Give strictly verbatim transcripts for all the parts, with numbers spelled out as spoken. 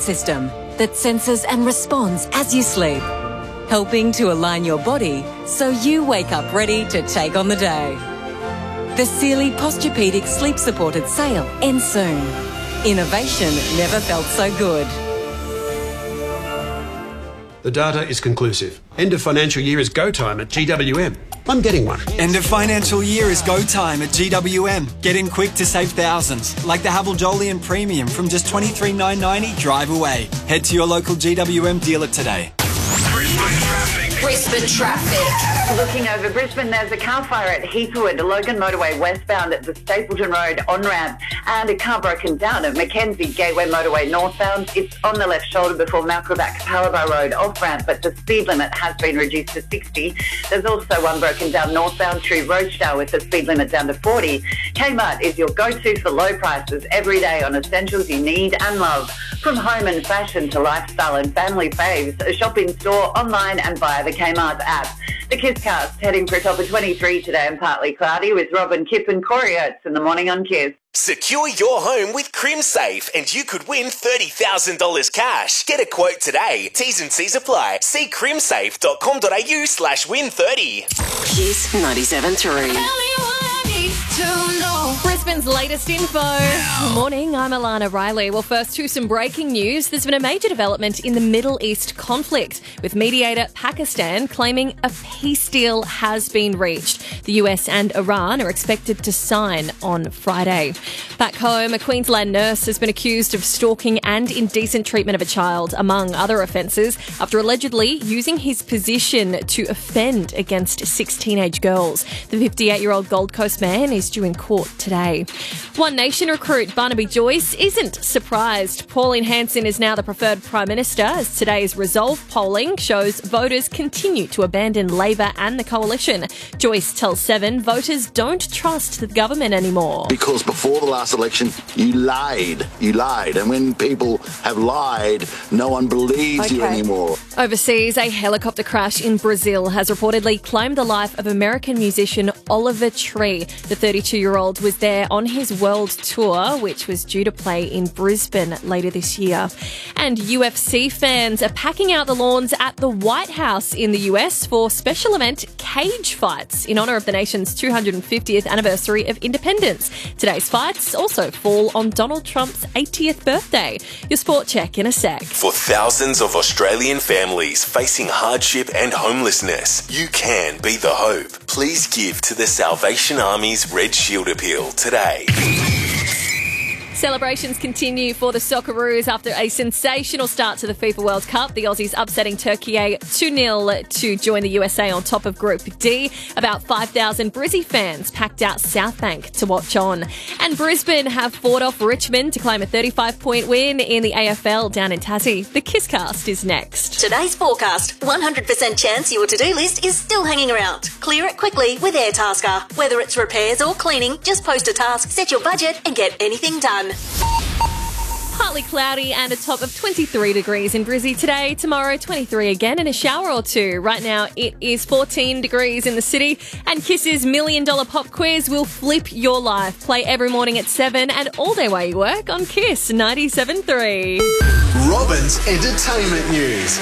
system that senses and responds as you sleep, helping to align your body so you wake up ready to take on the day. The Sealy Posturepedic Sleep-Supported Sale ends soon. Innovation never felt so good. The data is conclusive. End of financial year is go time at G W M. I'm getting one. End of financial year is go time at G W M. Get in quick to save thousands, like the Haval Jolyon Premium from just twenty-three thousand nine hundred ninety dollars drive away. Head to your local G W M dealer today. Brisbane traffic. Brisbane traffic. Looking over Brisbane, there's a car fire at Heathwood, Logan Motorway westbound at the Stapleton Road on-ramp, and a car broken down at Mackenzie Gateway Motorway northbound. It's on the left shoulder before Malcrovac Palabar Road off-ramp, but the speed limit has been reduced to sixty. There's also one broken down northbound through Rochedale with the speed limit down to forty. Kmart is your go-to for low prices every day on essentials you need and love. From home and fashion to lifestyle and family faves, shop in store, online and via the Kmart app. The KissCast heading for a top of twenty-three today and partly cloudy with Robin, Kip and Corey Oates in the morning on Kiss. Secure your home with CrimSafe and you could win thirty thousand dollars cash. Get a quote today. T's and C's apply. See crimsafe.com.au slash win 30. Kiss ninety-seven point three. Brisbane's latest info. Good morning, I'm Alana Riley. Well, first to some breaking news. There's been a major development in the Middle East conflict, with mediator Pakistan claiming a peace deal has been reached. The U S and Iran are expected to sign on Friday. Back home, a Queensland nurse has been accused of stalking and indecent treatment of a child, among other offences, after allegedly using his position to offend against six teenage girls. The fifty-eight-year-old Gold Coast man is due in court today. One Nation recruit Barnaby Joyce isn't surprised. Pauline Hanson is now the preferred Prime Minister, as today's Resolve polling shows voters continue to abandon Labor and the coalition. Joyce tells Seven voters don't trust the government anymore. Because before the last election, you lied. You lied. And when people have lied, no one believes Okay. you anymore. Overseas, a helicopter crash in Brazil has reportedly claimed the life of American musician Oliver Tree. The thirty-two-year-old was there on his world tour, which was due to play in Brisbane later this year. And U F C fans are packing out the lawns at the White House in the U S for special event cage fights in honour of the nation's two hundred fiftieth anniversary of independence. Today's fights also fall on Donald Trump's eightieth birthday. Your sport check in a sec. For thousands of Australian families facing hardship and homelessness, you can be the hope. Please give to the Salvation Army's Red Shield Appeal today. Celebrations continue for the Socceroos after a sensational start to the FIFA World Cup. The Aussies upsetting Turkey two nil to join the U S A on top of Group D. About five thousand Brizzy fans packed out Southbank to watch on. And Brisbane have fought off Richmond to claim a thirty-five point win in the A F L down in Tassie. The KissCast is next. Today's forecast. one hundred percent chance your to-do list is still hanging around. Clear it quickly with Airtasker. Whether it's repairs or cleaning, just post a task, set your budget and get anything done. Partly cloudy and a top of twenty-three degrees in Brizzy today. Tomorrow, twenty-three again and a shower or two. Right now, it is fourteen degrees in the city. And Kiss's Million Dollar Pop Quiz will flip your life. Play every morning at seven and all day while you work on Kiss ninety-seven point three. Robin's Entertainment News.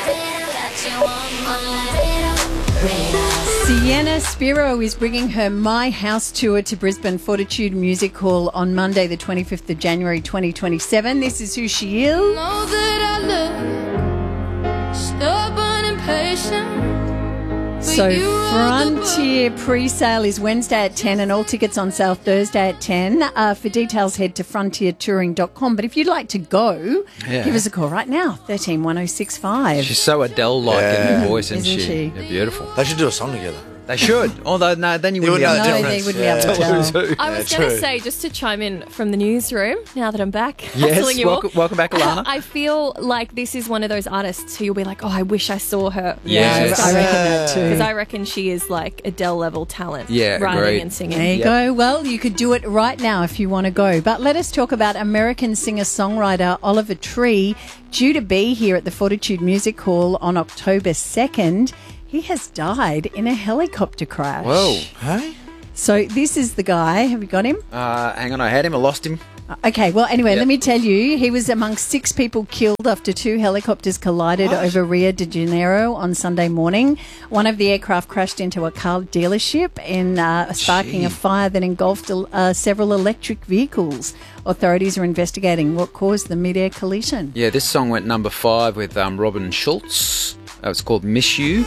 Sienna Spiro is bringing her My House tour to Brisbane Fortitude Music Hall on Monday the twenty-fifth of January twenty twenty-seven. This is who she is. Know that I look stubborn and patient. So Frontier pre-sale is Wednesday at ten and all tickets on sale Thursday at ten. Uh, for details, head to frontier touring dot com. But if you'd like to go, Yeah. give us a call right now, thirteen one oh six five. She's so Adele-like in Yeah. her voice, isn't, Isn't she? she? Yeah, beautiful. They should do a song together. They should. Although, no, then you wouldn't be able to No, tell. they wouldn't be able to tell. I was going to say, just to chime in from the newsroom, now that I'm back, Yes, hustling you all, welcome- welcome back, Alana. I feel like this is one of those artists who you'll be like, oh, I wish I saw her. Yes. I reckon that too. Because I reckon she is like Adele-level talent. Yeah, writing agreed. and singing. There you go. Well, you could do it right now if you want to go. But let us talk about American singer-songwriter Oliver Tree, due to be here at the Fortitude Music Hall on October second. He has died in a helicopter crash. Whoa. Hey? So this is the guy. Have you got him? Uh, hang on, I had him. I lost him. Okay, well, anyway, Yep. let me tell you, he was amongst six people killed after two helicopters collided What? over Rio de Janeiro on Sunday morning. One of the aircraft crashed into a car dealership, in uh, sparking a fire that engulfed uh, several electric vehicles. Authorities are investigating what caused the mid-air collision. Yeah, this song went number five with um, Robin Schulz. Uh, it's called Miss You.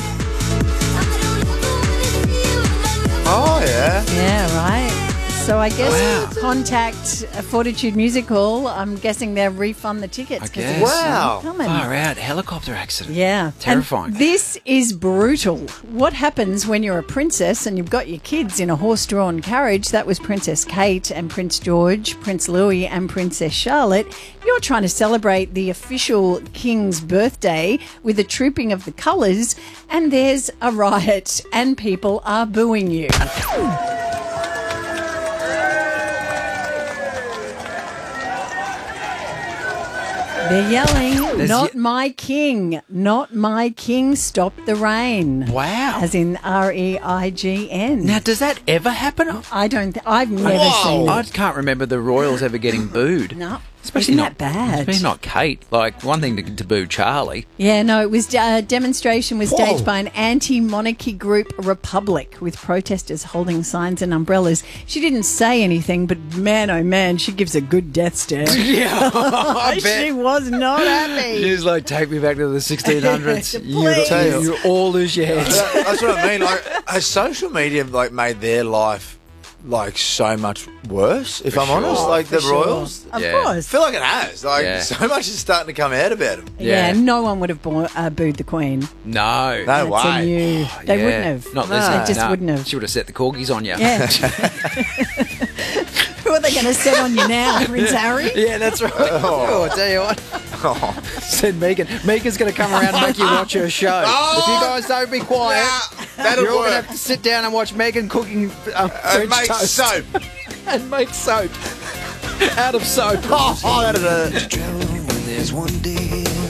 Oh, yeah. Yeah, right. So I guess Wow. contact Fortitude Music Hall. I'm guessing they'll refund the tickets. I 'cause guess. it's Wow. coming. Far out. Helicopter accident. Yeah. Terrifying. And this is brutal. What happens when you're a princess and you've got your kids in a horse-drawn carriage? That was Princess Kate and Prince George, Prince Louis and Princess Charlotte. You're trying to celebrate the official king's birthday with a trooping of the colours, and there's a riot and people are booing you. They're yelling, There's not y- my king, not my king, stop the rain. Wow. As in R E I G N. Now, does that ever happen? I don't, th- I've never Whoa. seen I it. can't remember the royals ever getting booed. No. Especially Isn't not that bad? Especially not Kate. Like, one thing to, to boo Charlie. Yeah, no, it was a demonstration was Whoa. staged by an anti-monarchy group, Republic, with protesters holding signs and umbrellas. She didn't say anything, but man, oh man, she gives a good death stare. Yeah, I bet. She was not happy. She was like, take me back to the sixteen hundreds. you, Please. you, you all lose your heads. That- That's what I mean. Like, has social media like made their life like so much worse? If For I'm sure. honest, like For the sure. royals, Of Yeah. I course. feel like it has. Like Yeah. so much is starting to come out about them. Yeah, Yeah. no one would have bo- uh, booed the Queen. No. No That's a way. new. They Yeah. wouldn't have. Not No. listening. They just No. wouldn't have. She would have set the corgis on you. Yeah. Who are they going to set on you now, Prince Harry? Yeah, that's right. Oh, I tell you what. Send Megan. Megan's going to come around and make you watch her show. Oh! If you guys don't be quiet, Nah, that'll you're all going to work. have to sit down and watch Megan cooking um, And French make toast. soap. And make soap. Out of soap. Oh, oh that'll do it. There's one day